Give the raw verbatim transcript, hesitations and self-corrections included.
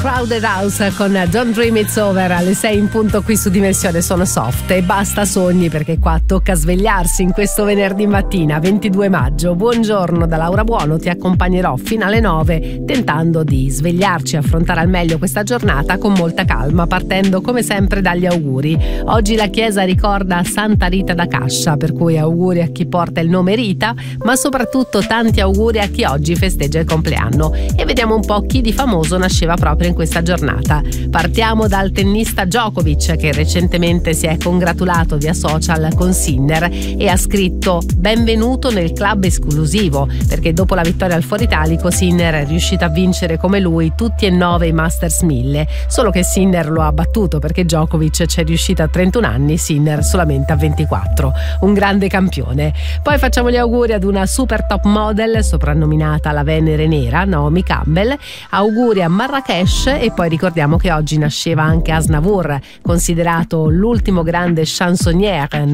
Crowded House con Don't Dream It's Over alle sei in punto qui su Dimensione Sono Soft. E basta sogni, perché qua tocca svegliarsi in questo venerdì mattina ventidue maggio. Buongiorno da Laura Buono, ti accompagnerò fino alle nove tentando di svegliarci e affrontare al meglio questa giornata con molta calma, partendo come sempre dagli auguri. Oggi la chiesa ricorda Santa Rita da Cascia, per cui auguri a chi porta il nome Rita, ma soprattutto tanti auguri a chi oggi festeggia il compleanno. E vediamo un po' chi di famoso nasceva proprio in questa giornata. Partiamo dal tennista Djokovic, che recentemente si è congratulato via social con Sinner e ha scritto: benvenuto nel club esclusivo, perché dopo la vittoria al Foro Italico Sinner è riuscito a vincere come lui tutti e nove i Masters mille, solo che Sinner lo ha battuto perché Djokovic ci è riuscito a trentuno anni, Sinner solamente a ventiquattro. Un grande campione. Poi facciamo gli auguri ad una super top model soprannominata la Venere Nera, Naomi Campbell. Auguri a Marrakesh. E poi ricordiamo che oggi nasceva anche Aznavour, considerato l'ultimo grande chansonnier